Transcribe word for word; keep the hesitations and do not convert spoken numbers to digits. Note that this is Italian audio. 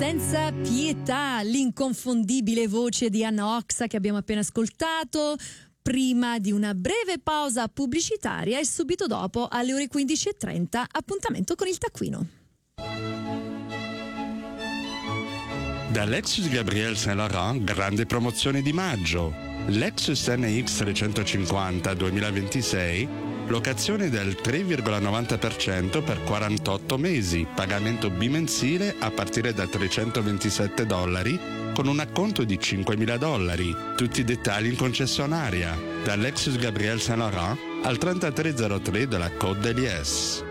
Senza pietà, l'inconfondibile voce di Anna Oxa che abbiamo appena ascoltato, prima di una breve pausa pubblicitaria e subito dopo alle ore quindici e trenta appuntamento con il taccuino. Da Lexus Gabriel Saint Laurent grande promozione di maggio. Lexus N X trecentocinquanta duemilaventisei, locazione del tre virgola novanta per cento per quarantotto mesi, pagamento bimensile a partire da trecentoventisette dollari con un acconto di cinquemila dollari. Tutti i dettagli in concessionaria. Da Lexus Gabriel Saint Laurent al trentatré zero tre della Côte d'Elies.